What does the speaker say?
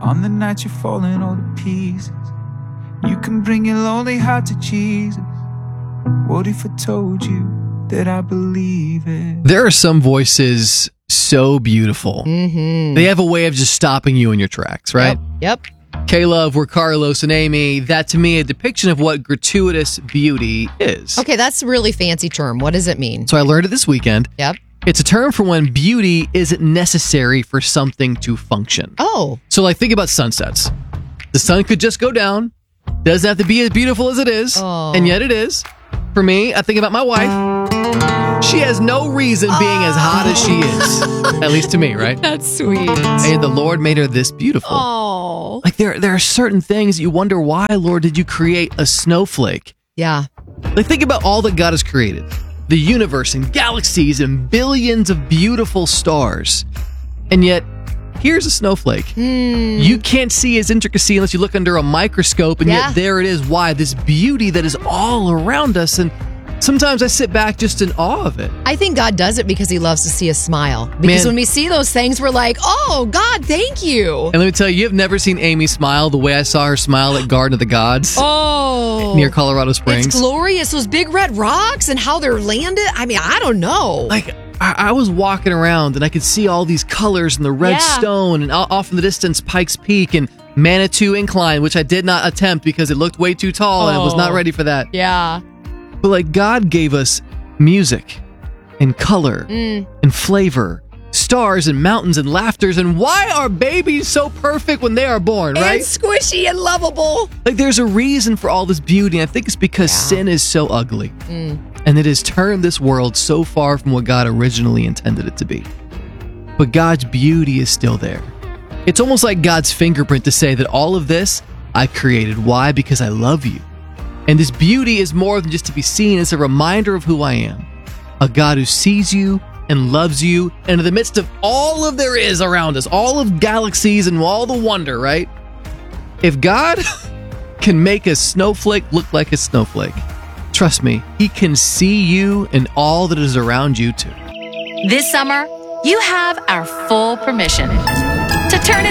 On the night you're falling all to pieces, you can bring your lonely heart to Jesus. What if I told you that I believe it? There are some voices so beautiful. Mm-hmm. They have a way of just stopping you in your tracks, right? Yep. K-Love, we're Carlos and Amy. That, to me, a depiction of what gratuitous beauty is. Okay, that's a really fancy term. What does it mean? So I learned it this weekend. Yep. It's a term for when beauty isn't necessary for something to function. Oh. So, like, think about sunsets. The sun could just go down. Doesn't have to be as beautiful as it is. Oh. And yet it is. For me, I think about my wife. She has no reason being as hot as she is. At least to me, right? That's sweet. And the Lord made her this beautiful. Oh. Like, there are certain things you wonder, why, Lord, did you create a snowflake? Yeah. Like, think about all that God has created. The universe and galaxies and billions of beautiful stars. And yet, here's a snowflake. You can't see its intricacy unless you look under a microscope, and yet there it is. Why? This beauty that is all around us. And sometimes I sit back just in awe of it. I think God does it because he loves to see us smile. Because when we see those things, we're like, oh, God, thank you. And let me tell you, you've never seen Amy smile the way I saw her smile at Garden of the Gods. Oh. Near Colorado Springs. It's glorious. Those big red rocks and how they're landed. I mean, I don't know. Like, I was walking around and I could see all these colors and the red stone and off in the distance, Pikes Peak and Manitou Incline, which I did not attempt because it looked way too tall and I was not ready for that. Yeah. But like, God gave us music and color and flavor, stars and mountains and laughters. And why are babies so perfect when they are born, right? And squishy and lovable. Like, there's a reason for all this beauty. I think it's because sin is so ugly. And it has turned this world so far from what God originally intended it to be. But God's beauty is still there. It's almost like God's fingerprint to say that all of this I created. Why? Because I love you. And this beauty is more than just to be seen. It's a reminder of who I am. A God who sees you and loves you. And in the midst of all of there is around us, all of galaxies and all the wonder, right? If God can make a snowflake look like a snowflake, trust me, he can see you and all that is around you too. This summer, you have our full permission to turn it